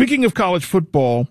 Speaking of college football,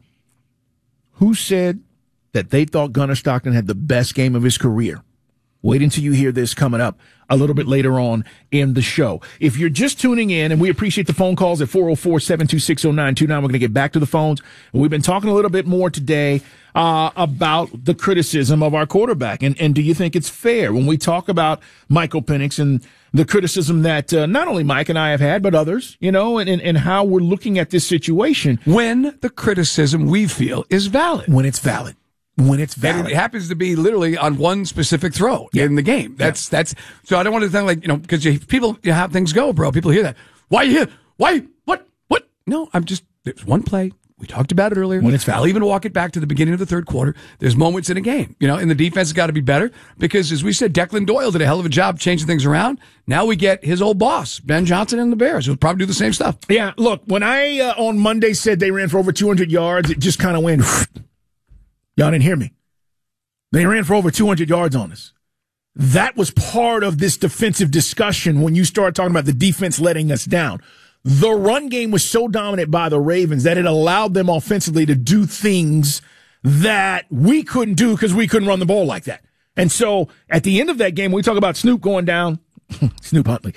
who said that they thought Gunnar Stockton had the best game of his career? Wait until you hear this coming up a little bit later on in the show. If you're just tuning in, and we appreciate the phone calls at 404-726-0929, we're going to get back to the phones. And we've been talking a little bit more today about the criticism of our quarterback. And do you think it's fair when we talk about Michael Penix and the criticism that not only Mike and I have had, but others, and how we're looking at this situation? When the criticism we feel is valid. When it's valid. And it happens to be literally on one specific throw in the game. That's so I don't want to think like, because people, how things go, bro. People hear that. Why you here? Why? What? No, there's one play. We talked about it earlier. When it's valid. I'll even walk it back to the beginning of the third quarter. There's moments in a game, and the defense has got to be better because, as we said, Declan Doyle did a hell of a job changing things around. Now we get his old boss, Ben Johnson, and the Bears, who'll probably do the same stuff. Yeah, look, when I on Monday said they ran for over 200 yards, it just kind of went, y'all didn't hear me. They ran for over 200 yards on us. That was part of this defensive discussion when you start talking about the defense letting us down. The run game was so dominant by the Ravens that it allowed them offensively to do things that we couldn't do because we couldn't run the ball like that. And so at the end of that game, we talk about Snoop going down, Snoop Huntley,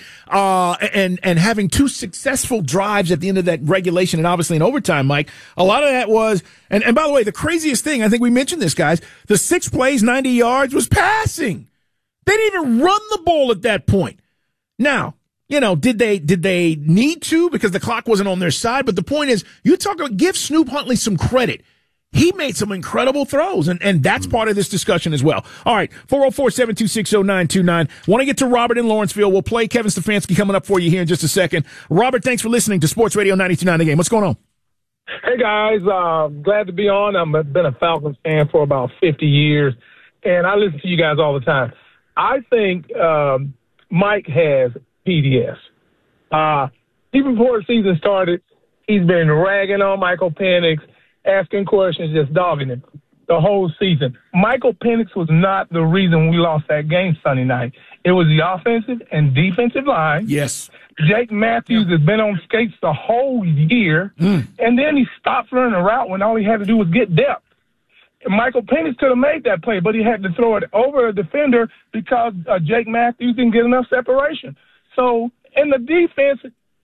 and having two successful drives at the end of that regulation and obviously in overtime, Mike. A lot of that was, and by the way, the craziest thing, I think we mentioned this, guys, the 6 plays, 90 yards was passing. They didn't even run the ball at that point. Now, did they need to because the clock wasn't on their side? But the point is, give Snoop Huntley some credit. He made some incredible throws, and that's part of this discussion as well. All right, 404-726-0929. Want to get to Robert in Lawrenceville. We'll play Kevin Stefanski coming up for you here in just a second. Robert, thanks for listening to Sports Radio 92.9 The Game. What's going on? Hey, guys. Glad to be on. I've been a Falcons fan for about 50 years, and I listen to you guys all the time. I think Mike has PDS. Even before the season started, he's been ragging on Michael Penix, asking questions, just dogging him the whole season. Michael Penix was not the reason we lost that game Sunday night. It was the offensive and defensive line. Yes. Jake Matthews has been on skates the whole year, and then he stopped running a route when all he had to do was get depth. And Michael Penix could have made that play, but he had to throw it over a defender because Jake Matthews didn't get enough separation. So, in the defense,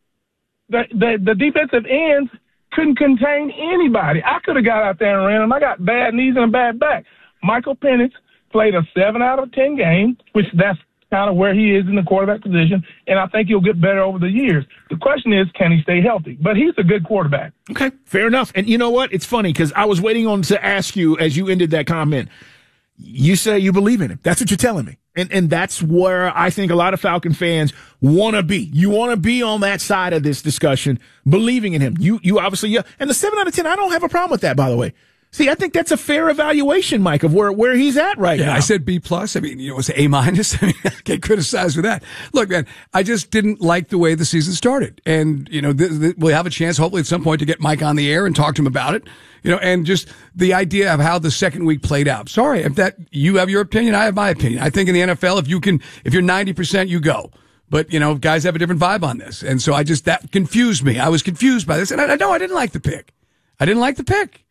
the defensive ends couldn't contain anybody. I could have got out there and ran him. I got bad knees and a bad back. Michael Penix played a 7 out of 10 game, which that's kind of where he is in the quarterback position, and I think he'll get better over the years. The question is, can he stay healthy? But he's a good quarterback. Okay, fair enough. And you know what? It's funny because I was waiting on to ask you as you ended that comment. You say you believe in him. That's what you're telling me. And that's where I think a lot of Falcon fans want to be. You want to be on that side of this discussion, believing in him. You obviously, and the 7 out of 10, I don't have a problem with that, by the way. See, I think that's a fair evaluation, Mike, of where he's at right now. Yeah, I said B+. I mean, it's A-. I mean, I get criticized for that. Look, man, I just didn't like the way the season started. And, we'll have a chance, hopefully, at some point to get Mike on the air and talk to him about it. And just the idea of how the second week played out. Sorry, if that you have your opinion, I have my opinion. I think in the NFL, if you're 90%, you go. But, guys have a different vibe on this. And so that confused me. I was confused by this. And I didn't like the pick. I didn't like the pick.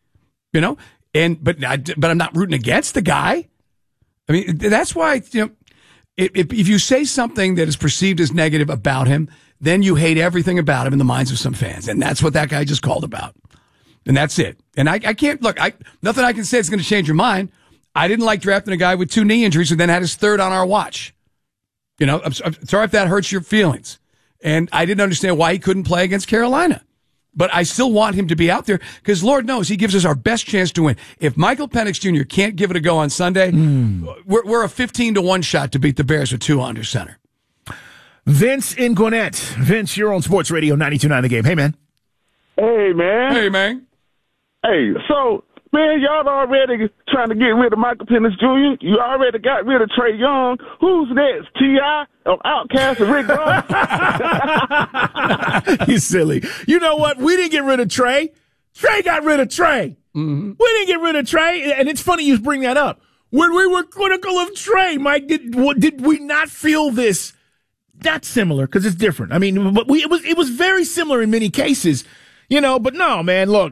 But I'm not rooting against the guy. I mean, that's why, if you say something that is perceived as negative about him, then you hate everything about him in the minds of some fans. And that's what that guy just called about. And that's it. And I can't, nothing I can say is going to change your mind. I didn't like drafting a guy with 2 knee injuries who then had his 3rd on our watch. I'm sorry if that hurts your feelings. And I didn't understand why he couldn't play against Carolina. But I still want him to be out there because Lord knows he gives us our best chance to win. If Michael Penix Jr. can't give it a go on Sunday, we're a 15-1 shot to beat the Bears with 2 under center. Vince in Gwinnett. Vince, you're on Sports Radio 92.9 The Game. Hey, man. Hey, man. Hey, man. Hey, so, man, y'all already trying to get rid of Michael Penix Jr. You already got rid of Trey Young. Who's next? T.I. or Outkast and Rick Ross? You silly. You know what? We didn't get rid of Trey. Trey got rid of Trey. Mm-hmm. We didn't get rid of Trey. And it's funny you bring that up. When we were critical of Trey, Mike, did we not feel this? Not similar, because it's different. I mean, but it was very similar in many cases. But no, man, look,